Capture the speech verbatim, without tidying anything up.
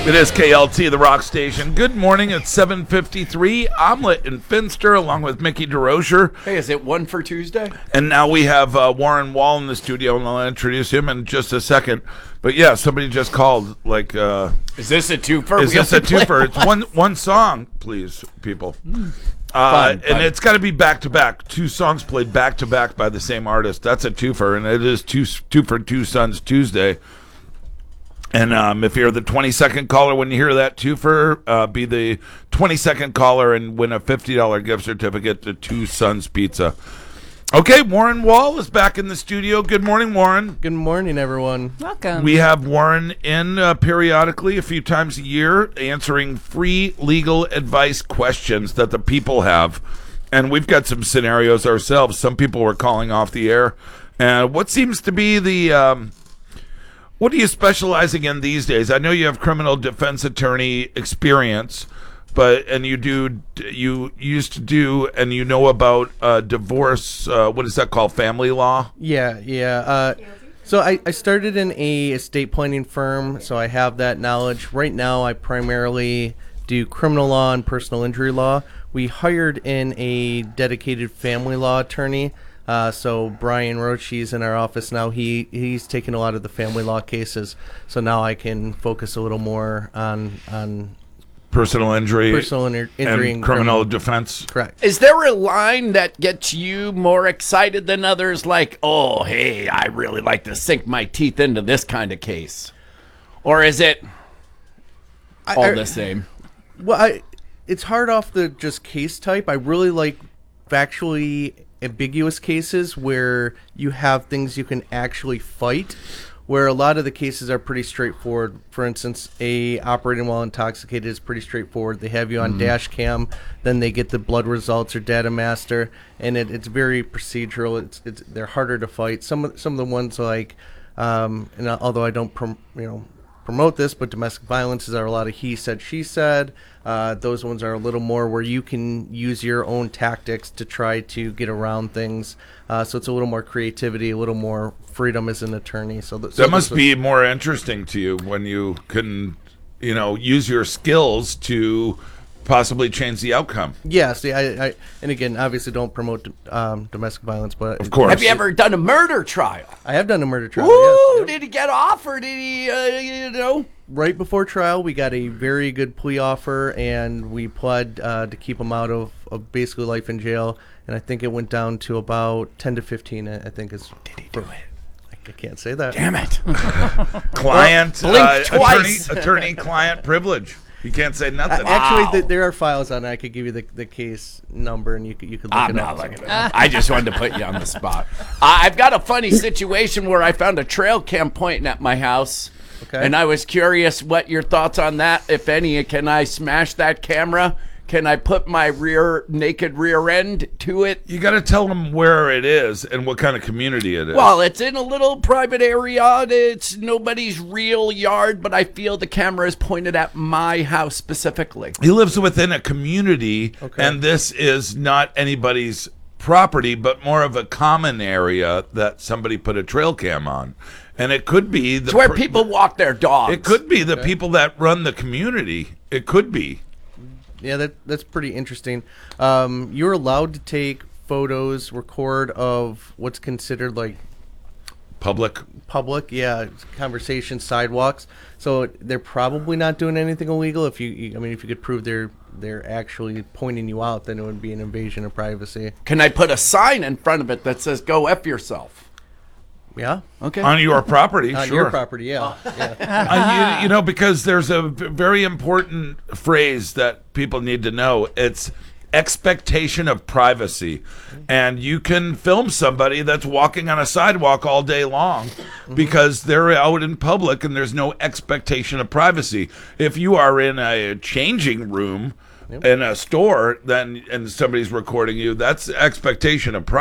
It is K L T, the rock station. Good morning. It's seven fifty-three. Omelet and Finster, along with Mickey DeRocher. Hey, is it one for Tuesday? And now we have uh, Warren Wall in the studio, and I'll introduce him in just a second. But yeah, somebody just called. Like, uh, is this a twofer? Is we this a twofer? It's one one song, please, people. Mm. Uh, fun, and fun. It's got to be back to back. Two songs played back to back by the same artist. That's a twofer, and it is two two for Two Sons Tuesday. And um, if you're the twenty-second caller when you hear that twofer, uh, be the twenty-second caller and win a fifty dollars gift certificate to Two Sons Pizza. Okay, Warren Wall is back in the studio. Good morning, Warren. Good morning, everyone. Welcome. We have Warren in uh, periodically, a few times a year, answering free legal advice questions that the people have. And we've got some scenarios ourselves. Some people were calling off the air. And uh, what seems to be the... Um, What are you specializing in these days? I know you have criminal defense attorney experience, but and you do you used to do and you know about uh, divorce. Uh, what is that called? Family law? Yeah, yeah. Uh, so I, I started in a estate planning firm, so I have that knowledge. Right now, I primarily do criminal law and personal injury law. We hired in a dedicated family law attorney. Uh, so Brian Roach, he's in our office now. He he's taken a lot of the family law cases. So now I can focus a little more on on personal injury, personal injury, injury and, and criminal, criminal defense. Correct. Is there a line that gets you more excited than others? Like, oh, hey, I really like to sink my teeth into this kind of case, or is it all I, I, the same? Well, I, it's hard off the just case type. I really like factually ambiguous cases where you have things you can actually fight, where a lot of the cases are pretty straightforward. For instance, a operating while intoxicated is pretty straightforward. They have you on mm-hmm. dash cam, then they get the blood results or data master, and it, it's very procedural. It's, it's they're harder to fight. Some of some of the ones like, um, and although I don't prom, you know promote this, but domestic violences are a lot of he said she said. Uh, those ones are a little more where you can use your own tactics to try to get around things. Uh, so it's a little more creativity, a little more freedom as an attorney. So, th- so that must be more interesting to you when you can, you know, use your skills to possibly change the outcome. Yes, yeah, I, I, and again, obviously don't promote um, domestic violence, but of course. Have you ever done a murder trial? I have done a murder trial. Woo! Yes. Did he get off, or did he, uh, you know? Right before trial, we got a very good plea offer, and we pled uh, to keep him out of, of basically life in jail. And I think it went down to about ten to fifteen. I think is. Did he do for, it? I can't say that. Damn it! Client, well, uh, attorney, twice. attorney-client privilege. You can't say nothing. Uh, actually, wow. th- there are files on it. I could give you the, the case number, and you could you could look I'm it not up. looking it up. I just wanted to put you on the spot. Uh, I've got a funny situation where I found a trail cam pointing at my house. Okay. And I was curious what your thoughts on that, if any. Can I smash that camera? Can I put my rear naked rear end to it? You got to tell them where it is and what kind of community it is. Well, it's in a little private area. It's nobody's real yard, but I feel the camera is pointed at my house specifically. He lives within a community, okay. and this is not anybody's property, but more of a common area that somebody put a trail cam on. And it could be the it's where per- people walk their dogs. It could be the okay. people that run the community. It could be. Yeah, that that's pretty interesting. Um, you're allowed to take photos, record of what's considered like Public. public, yeah, conversations, sidewalks. So they're probably not doing anything illegal. If you, you, I mean, if you could prove they're they're actually pointing you out, then it would be an invasion of privacy. Can I put a sign in front of it that says "Go F yourself"? Yeah. Okay. On your property, On sure. your property, yeah. yeah. Uh, you, you know, because there's a v- very important phrase that people need to know. It's expectation of privacy. And you can film somebody that's walking on a sidewalk all day long because they're out in public and there's no expectation of privacy. If you are in a changing room in a store, then and somebody's recording you, that's expectation of privacy.